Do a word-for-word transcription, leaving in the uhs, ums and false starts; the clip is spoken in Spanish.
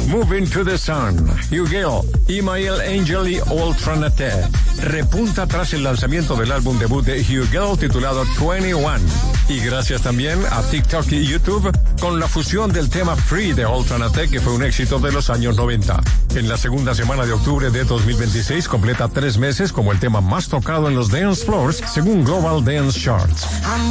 Moving to the Sun, Hugel, Imael Angel y Ultranate. Repunta tras el lanzamiento del álbum debut de Hugel titulado veintiuno. Y gracias también a TikTok y YouTube con la fusión del tema Free de Ultranate, que fue un éxito de los años noventa. En la segunda semana de octubre de dos mil veintiséis completa tres meses como el tema más tocado en los dance floors según Global Dance Charts.